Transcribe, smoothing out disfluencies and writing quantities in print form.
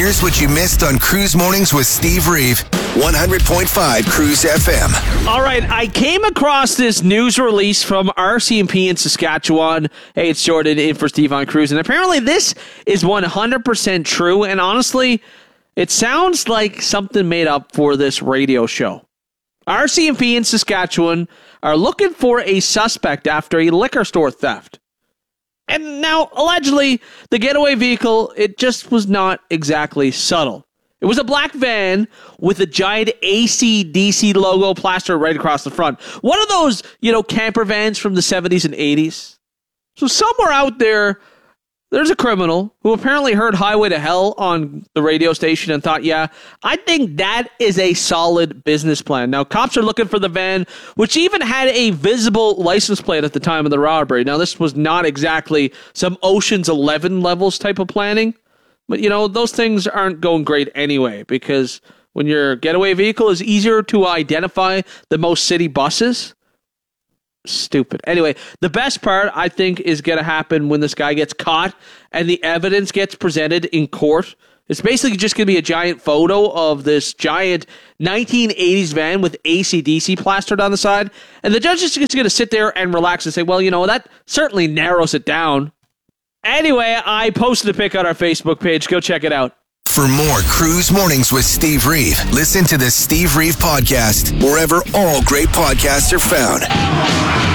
Here's what you missed on Cruise Mornings with Steve Reeve. 100.5 Cruise FM. All right, I came across this news release from RCMP in Saskatchewan. Hey, it's Jordan in for Steve on Cruise, and apparently this is 100% true, and honestly, it sounds like something made up for this radio show. RCMP in Saskatchewan are looking for a suspect after a liquor store theft. And now, allegedly, the getaway vehicle, it just was not exactly subtle. It was a black van with a giant AC/DC logo plastered right across the front. One of those, camper vans from the 70s and 80s. So somewhere out there, there's a criminal who apparently heard Highway to Hell on the radio station and thought, yeah, I think that is a solid business plan. Now, cops are looking for the van, which even had a visible license plate at the time of the robbery. Now, this was not exactly some Ocean's 11 levels type of planning. But, those things aren't going great anyway, because when your getaway vehicle is easier to identify than most city buses, stupid. Anyway, the best part, I think, is going to happen when this guy gets caught and the evidence gets presented in court. It's basically just going to be a giant photo of this giant 1980s van with AC/DC plastered on the side. And the judge is just going to sit there and relax and say, well, that certainly narrows it down. Anyway, I posted a pic on our Facebook page. Go check it out. For more Cruise Mornings with Steve Reeve, listen to the Steve Reeve Podcast wherever all great podcasts are found.